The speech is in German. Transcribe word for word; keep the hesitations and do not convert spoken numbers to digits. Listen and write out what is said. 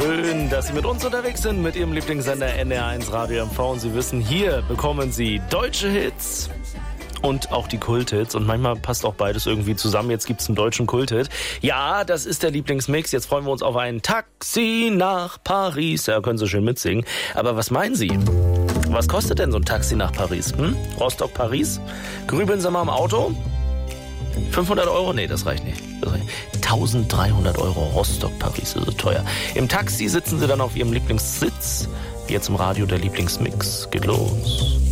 Schön, dass Sie mit uns unterwegs sind, mit Ihrem Lieblingssender N R eins Radio M V. Und Sie wissen, hier bekommen Sie deutsche Hits und auch die Kulthits. Und manchmal passt auch beides irgendwie zusammen. Jetzt gibt's einen deutschen Kulthit. Ja, das ist der Lieblingsmix. Jetzt freuen wir uns auf ein Taxi nach Paris. Ja, können Sie schön mitsingen. Aber was meinen Sie? Was kostet denn so ein Taxi nach Paris? Hm? Rostock, Paris? Grübeln Sie mal im Auto? fünfhundert Euro? Nee, das reicht nicht. Das reicht. eintausenddreihundert Euro Rostock, Paris, ist so teuer. Im Taxi sitzen Sie dann auf Ihrem Lieblingssitz. Jetzt im Radio der Lieblingsmix. Geht los.